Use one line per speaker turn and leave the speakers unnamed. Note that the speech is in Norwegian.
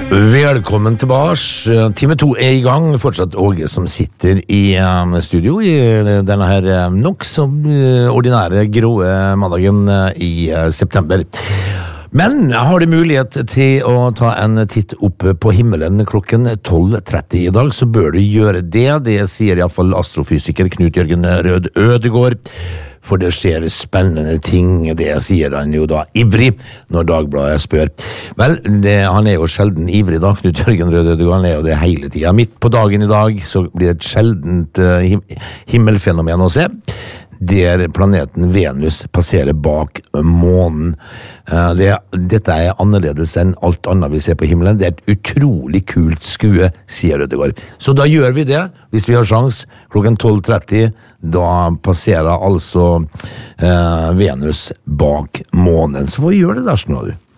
Velkommen tilbake. Time 2 I gang. Fortsatt Åge som sitter I studio I denne her nok så ordinære gråe mandagen I september. Men har du mulighet til å ta en titt opp på himmelen klokken 12:30 I dag, så bør du gjøre det. Det sier I hvert fall astrofysiker Knut Jørgen Rød Ødegård. For det skjer spennende ting, det sier han jo da ivrig når Dagbladet spør. Vel, han jo sjelden ivrig da, Knut Jørgen Rød Ødegård, han jo det hele tiden. Midt på dagen I dag så blir det et sjeldent himmelfenomen å se, der planeten Venus passerer bak månen. Dette annerledes enn alt annet vi ser på himmelen. Det et utrolig kult skue, sier Ødegård. Så da gjør vi det, hvis vi har sjans, klokken 12:30, da passerer altså Venus bak månen. Så hva gjør det der, skjønner du?